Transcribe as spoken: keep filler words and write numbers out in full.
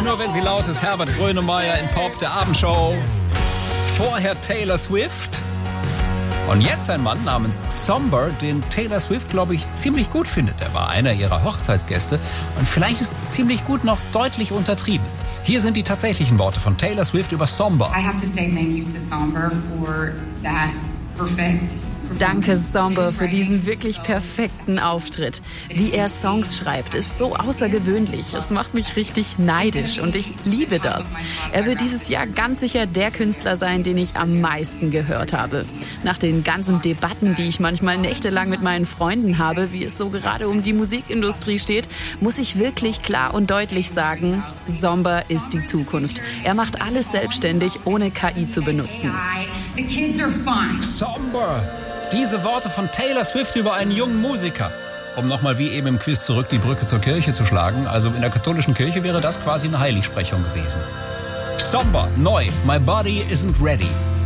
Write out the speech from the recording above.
nur, wenn sie laut ist. Herbert Grönemeyer in Pop, der Abendshow. Vorher Taylor Swift. Und jetzt ein Mann namens Somber, den Taylor Swift, glaube ich, ziemlich gut findet. Er war einer ihrer Hochzeitsgäste und vielleicht ist ziemlich gut noch deutlich untertrieben. Hier sind die tatsächlichen Worte von Taylor Swift über Somber. I have to say thank you to Somber for that perfect. Danke, Somber, für diesen wirklich perfekten Auftritt. Wie er Songs schreibt, ist so außergewöhnlich. Es macht mich richtig neidisch und ich liebe das. Er wird dieses Jahr ganz sicher der Künstler sein, den ich am meisten gehört habe. Nach den ganzen Debatten, die ich manchmal nächtelang mit meinen Freunden habe, wie es so gerade um die Musikindustrie steht, muss ich wirklich klar und deutlich sagen, Somber ist die Zukunft. Er macht alles selbstständig, ohne K I zu benutzen. Somber! Diese Worte von Taylor Swift über einen jungen Musiker. Um nochmal wie eben im Quiz zurück die Brücke zur Kirche zu schlagen. Also in der katholischen Kirche wäre das quasi eine Heiligsprechung gewesen. Somber, neu, My Body Isn't Ready.